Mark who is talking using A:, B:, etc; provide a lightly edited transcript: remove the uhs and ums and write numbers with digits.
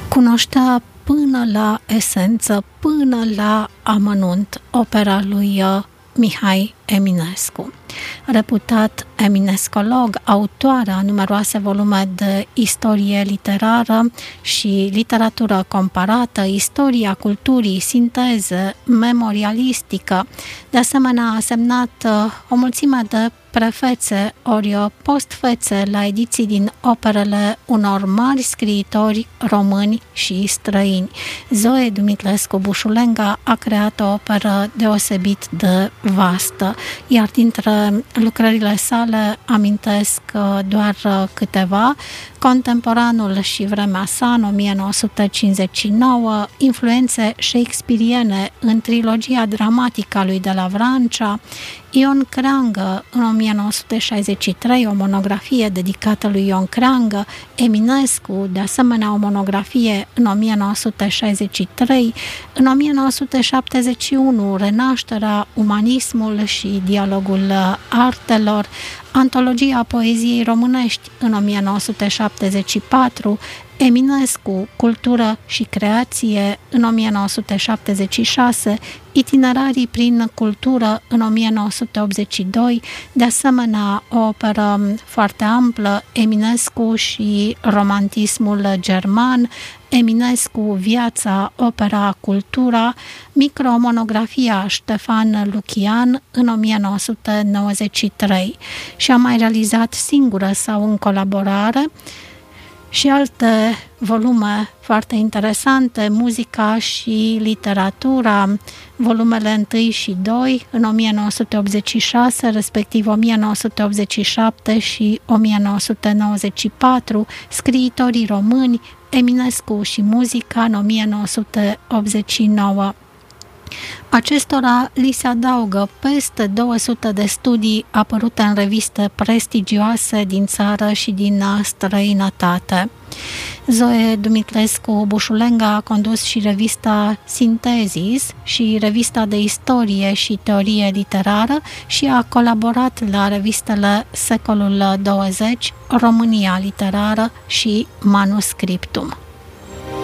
A: Cunoștea până la esență, până la amănunt opera lui Mihai Eminescu. Reputat eminescolog, autor a numeroase volume de istorie literară și literatură comparată, istoria culturii, sinteză, memorialistică. De asemenea, a semnat o mulțime de prefețe ori postfețe la ediții din operele unor mari scriitori români și străini. Zoe Dumitlescu Bușulenga a creat o operă deosebit de vastă, iar dintre lucrările sale amintesc doar câteva: Contemporanul și vremea sa în 1959, influențe shakespeariene în trilogia dramatică a lui de la Vrancea, Ion Creangă în 1963, o monografie dedicată lui Ion Creangă, Eminescu, de asemenea o monografie în 1963, în 1971, Renașterea, umanismul și dialogul artelor, Antologia poeziei românești în 1974, Eminescu, cultură și creație în 1976, Itinerarii prin cultură în 1982, de asemenea o operă foarte amplă, Eminescu și romantismul german, Eminescu, viața, opera, cultura, micromonografia Ștefan Lucian în 1993 și a mai realizat singură sau în colaborare și alte volume foarte interesante, muzica și literatura, volumele 1 și 2 în 1986, respectiv 1987 și 1994, scriitorii români, Eminescu și muzica în 1989. Acestora li se adaugă peste 200 de studii apărute în reviste prestigioase din țară și din străinătate. Zoe Dumitlescu Bușulenga a condus și revista Sintezis și revista de istorie și teorie literară și a colaborat la revistele Secolul 20, România literară și Manuscriptum.